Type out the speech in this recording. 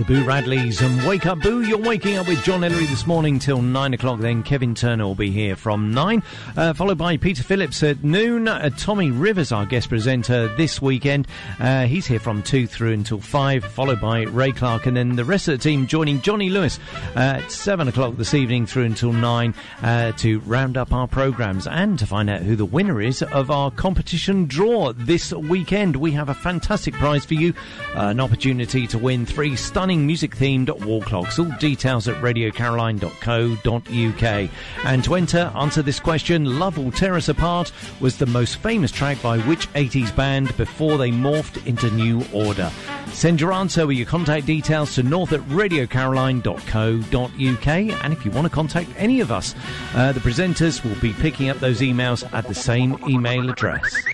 The Boo Radleys and Wake Up Boo. You're waking up with John Ellery this morning till 9 o'clock. Then Kevin Turner will be here from 9, followed by Peter Phillips at noon. Tommy Rivers, our guest presenter this weekend. He's here from 2 through until 5, followed by Ray Clark, and then the rest of the team joining Johnny Lewis at 7 o'clock this evening through until 9 to round up our programmes and to find out who the winner is of our competition draw this weekend. We have a fantastic prize for you, an opportunity to win 3 stunning music-themed wall clocks. All details at radiocaroline.co.uk. And to answer this question, Love Will Tear Us Apart was the most famous track by which 80s band before they morphed into New Order? Send your answer with your contact details to north@radiocaroline.co.uk. And if you want to contact any of us, the presenters will be picking up those emails at the same email address.